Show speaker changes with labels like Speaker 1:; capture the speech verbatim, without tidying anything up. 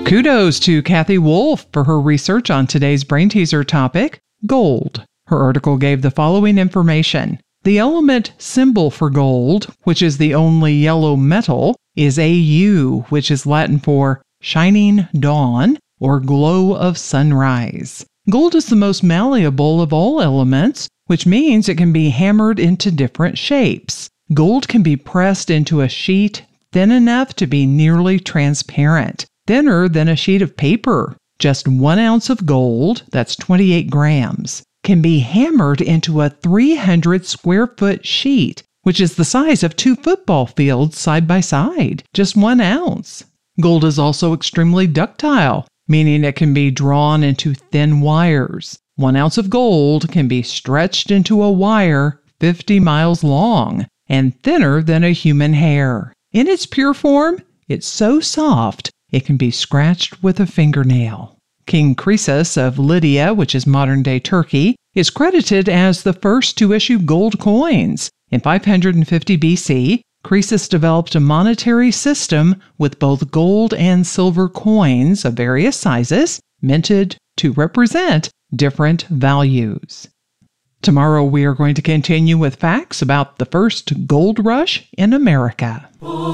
Speaker 1: Kudos to Kathy Wolf for her research on today's Brain Teaser topic, gold. Her article gave the following information. The element symbol for gold, which is the only yellow metal, is A U, which is Latin for shining dawn or glow of sunrise. Gold is the most malleable of all elements, which means it can be hammered into different shapes. Gold can be pressed into a sheet thin enough to be nearly transparent, thinner than a sheet of paper. Just one ounce of gold, that's twenty-eight grams, can be hammered into a three hundred square foot sheet, which is the size of two football fields side by side, just one ounce. Gold is also extremely ductile, meaning it can be drawn into thin wires. One ounce of gold can be stretched into a wire fifty miles long and thinner than a human hair. In its pure form, it's so soft it can be scratched with a fingernail. King Croesus of Lydia, which is modern-day Turkey, is credited as the first to issue gold coins. In five hundred fifty B C, Croesus developed a monetary system with both gold and silver coins of various sizes, minted to represent different values. Tomorrow we are going to continue with facts about the first gold rush in America.